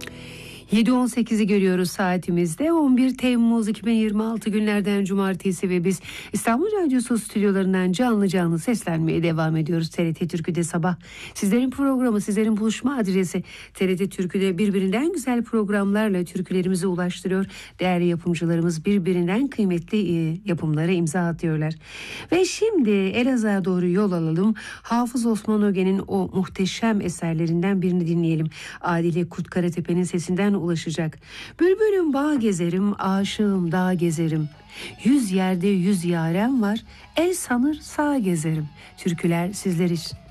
7.18'i görüyoruz saatimizde. 11 Temmuz 2026 günlerden cumartesi ve biz İstanbul Radyosu stüdyolarından canlı seslenmeye devam ediyoruz. TRT Türkü'de sabah. Sizlerin programı, sizlerin buluşma adresi TRT Türkü'de birbirinden güzel programlarla türkülerimizi ulaştırıyor. Değerli yapımcılarımız birbirinden kıymetli yapımlara imza atıyorlar. Ve şimdi Elazığ'a doğru yol alalım. Hafız Osman Öge'nin o muhteşem eserlerinden birini dinleyelim. Adile Kurtkaratepe'nin sesinden ulaşacak. Bülbülüm bağ gezerim, aşığım dağ gezerim. 100 yerde 100 yarem var, el sanır sağ gezerim. Türküler sizler için.